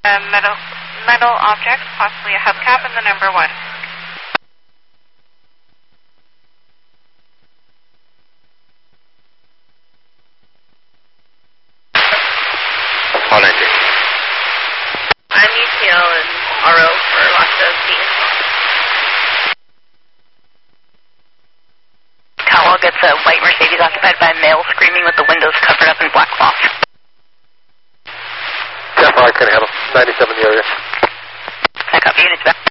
Metal objects, possibly a hubcap, and the number 1. All 19. I'm UTL and RO for lots of beans. Cowell gets a white Mercedes occupied by a male screaming with the windows covered up in black cloth. Jeff, I can handle 97 in the area. I copy units back.